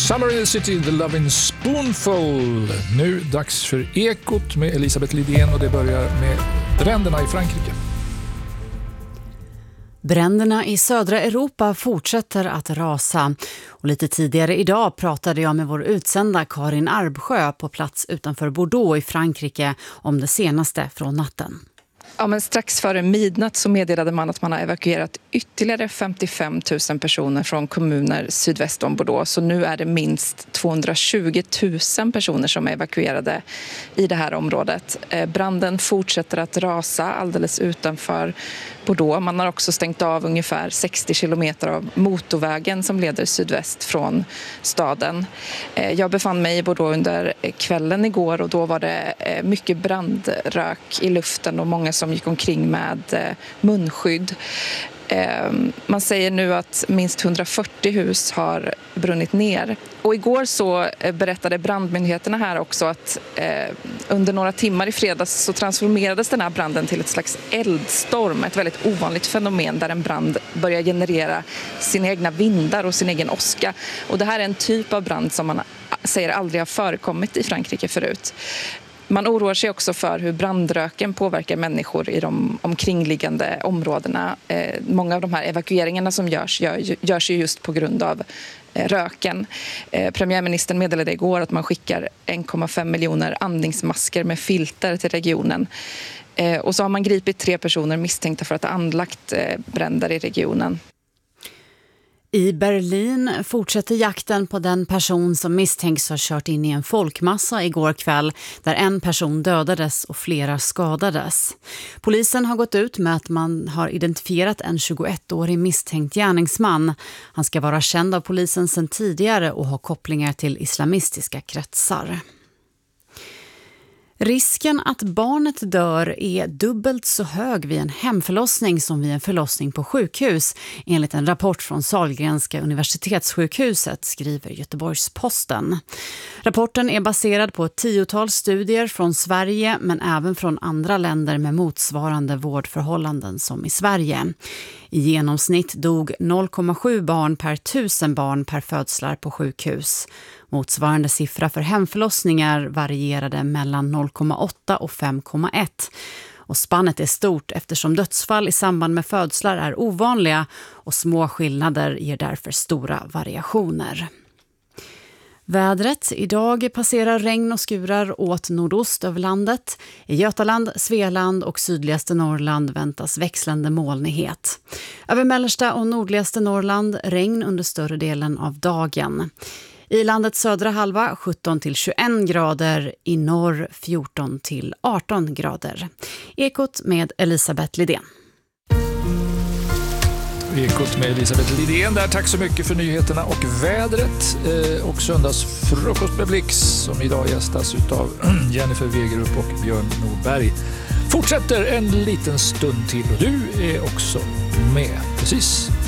Summer in the City, The Loving Spoonful. Nu dags för Ekot med Elisabeth Lidén och det börjar med bränderna i Frankrike. Bränderna i södra Europa fortsätter att rasa. Och lite tidigare idag pratade jag med vår utsända Karin Arbsjö på plats utanför Bordeaux i Frankrike om det senaste från natten. Ja, men strax före midnatt så meddelade man att man har evakuerat ytterligare 55 000 personer från kommuner sydväst om Bordeaux. Så nu är det minst 220 000 personer som är evakuerade i det här området. Branden fortsätter att rasa alldeles utanför Bordeaux. Man har också stängt av ungefär 60 kilometer av motorvägen som leder sydväst från staden. Jag befann mig i Bordeaux under kvällen igår och då var det mycket brandrök i luften och många som gick omkring med munskydd. Man säger nu att minst 140 hus har brunnit ner. Och igår så berättade brandmyndigheterna här också att under några timmar i fredags så transformerades den här branden till ett slags eldstorm. Ett väldigt ovanligt fenomen där en brand börjar generera sina egna vindar och sin egen åska. Och det här är en typ av brand som man säger aldrig har förekommit i Frankrike förut. Man oroar sig också för hur brandröken påverkar människor i de omkringliggande områdena. Många av de här evakueringarna som görs ju just på grund av röken. Premiärministern meddelade igår att man skickar 1,5 miljoner andningsmasker med filter till regionen. Och så har man gripit 3 personer misstänkta för att ha anlagt bränder i regionen. I Berlin fortsätter jakten på den person som misstänks ha kört in i en folkmassa igår kväll där en person dödades och flera skadades. Polisen har gått ut med att man har identifierat en 21-årig misstänkt gärningsman. Han ska vara känd av polisen sedan tidigare och ha kopplingar till islamistiska kretsar. Risken att barnet dör är dubbelt så hög vid en hemförlossning som vid en förlossning på sjukhus, enligt en rapport från Sahlgrenska universitetssjukhuset, skriver Göteborgs-Posten. Rapporten är baserad på ett 10-tal studier från Sverige men även från andra länder med motsvarande vårdförhållanden som i Sverige. I genomsnitt dog 0,7 barn per 1000 barn per födslar på sjukhus. Motsvarande siffra för hemförlossningar varierade mellan 0,8 och 5,1. Och spannet är stort eftersom dödsfall i samband med födslar är ovanliga och små skillnader ger därför stora variationer. Vädret. Idag passerar regn och skurar åt nordost över landet. I Götaland, Svealand och sydligaste Norrland väntas växlande molnighet. Över mellersta och nordligaste Norrland regn under större delen av dagen. I landets södra halva 17-21 grader, i norr 14-18 grader. Ekot med Elisabeth Lidén. Ekot med Elisabeth Lidén där. Tack så mycket för nyheterna och vädret. Och söndagsfrukost med Blix som idag gästas av Jennifer Wegerup och Björn Nordberg. Fortsätter en liten stund till och du är också med. Precis